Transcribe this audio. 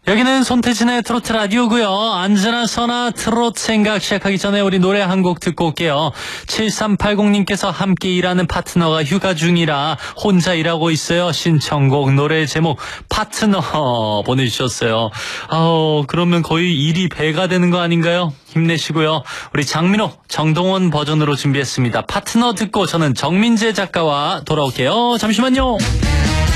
여기는 손태진의 트로트 라디오고요. 안전한 선화 트로트 생각 시작하기 전에 우리 노래 한 곡 듣고 올게요. 7380님께서 함께 일하는 파트너가 휴가 중이라 혼자 일하고 있어요. 신청곡 노래 제목 파트너 보내주셨어요. 그러면 거의 일이 배가 되는 거 아닌가요? 힘내시고요. 우리 장민호, 정동원 버전으로 준비했습니다. 파트너 듣고 저는 정민재 작가와 돌아올게요. 잠시만요.